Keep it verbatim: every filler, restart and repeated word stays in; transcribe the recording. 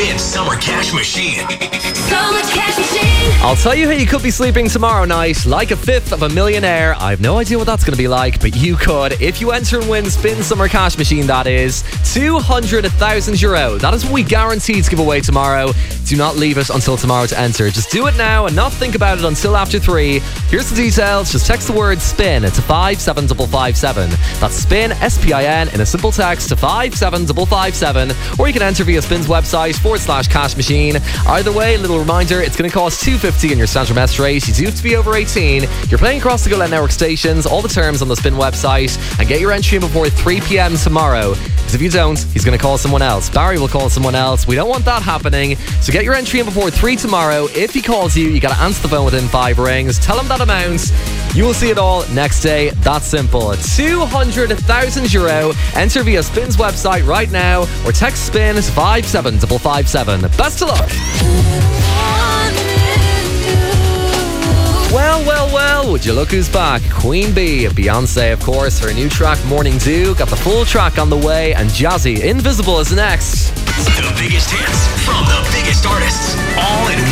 Spin Summer Cash Machine. Summer Cash Machine. I'll tell you how you could be sleeping tomorrow night like a fifth of a millionaire. I have no idea what that's going to be like, but you could. If you enter and win Spin Summer Cash Machine, that is two hundred thousand euro. That is what we guaranteed to give away tomorrow. Do not leave it until tomorrow to enter. Just do it now and not think about it until after three. Here's the details. Just text the word SPIN to five seven five five seven. That's SPIN, S P I N, in a simple text to five seven five five seven. Or you can enter via Spin's website forward slash cash machine. Either way, a little reminder, it's going to cost two hundred fifty in your standard mess rate. You do have to be over eighteen. You're playing across the Go Loud Network stations. All the terms on the Spin website. And get your entry in before three p.m. tomorrow. Because if you don't, he's going to call someone else. Barry will call someone else. We don't want that happening. So get your entry in before three tomorrow. If he calls you, you got to answer the phone within five rings. Tell him that amount. You will see it all next day. That's simple. two hundred thousand euro. Enter via Spin's website right now or text SPIN to five seven five five seven. Best of luck. Well, well, well, would you look who's back? Queen Bee, Beyonce, of course. Her new track, Morning Dew, got the full track on the way, and Jazzy, Invisible, is next. The biggest hits from the biggest artists, all in